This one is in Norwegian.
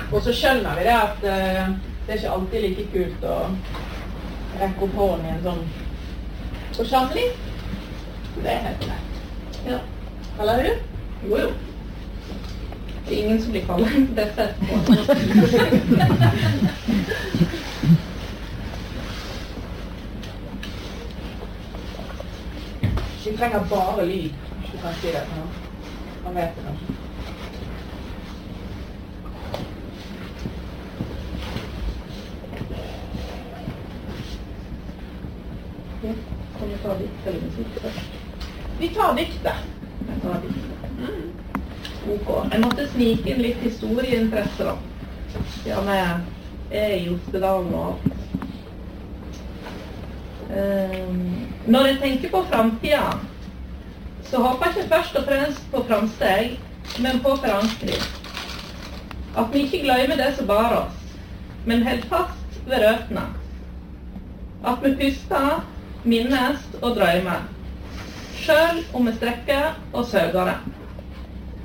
Og så skjønner vi det at det ikke alltid like kult å rekke opp hånden i en sånn forsamling. Det helt greit. Ja. Eller du? Jo. Det ingen som blir kallet dette etterpå. Vi trenger bare lyd, hvis du kan si det. Man vet det kanskje. Kan vi ta dikt eller musikk først? Vi tar diktet. Ok. Jeg måtte snike inn litt historieinteresse da. Ja, jeg i Ostedalen og alt. Når jeg tenker på fremtiden, så håper jeg ikke først og fremst på framsteg, men på forankring. At vi ikke glemmer det som bar oss, men helt fast ved røttene. At vi puster, minnes og drømmer, selv om vi strekker og søker det.